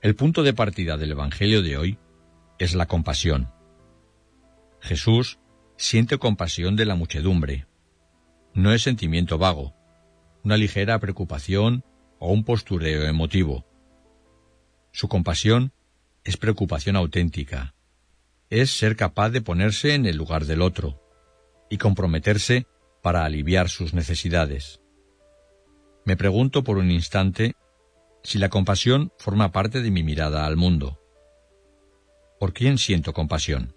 El punto de partida del Evangelio de hoy es la compasión. Jesús siente compasión de la muchedumbre. No es sentimiento vago, una ligera preocupación o un postureo emotivo. Su compasión es preocupación auténtica. Es ser capaz de ponerse en el lugar del otro y comprometerse para aliviar sus necesidades. Me pregunto por un instante si la compasión forma parte de mi mirada al mundo. ¿Por quién siento compasión?